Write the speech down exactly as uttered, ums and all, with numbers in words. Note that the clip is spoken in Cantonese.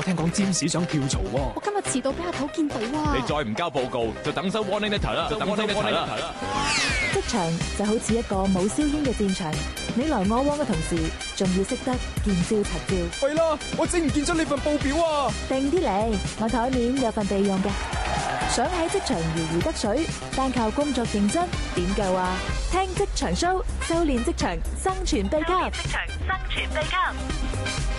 聽講占士想跳槽喎。 我今日遲到俾阿頭見到啊！ 你再唔交報告，就等收 warning letter 啦，就等收 warning letter 啦。 職場就好似一個冇硝煙嘅戰場，你來我往嘅同時，仲要識得見招拆招。 係啦，我整唔見咗你份報表啊！ 定啲嚟，我台面有份備用嘅。想喺職場如魚得水，單靠工作認真點夠啊？聽職場 show，修煉職場生存秘笈。 職場生存秘笈。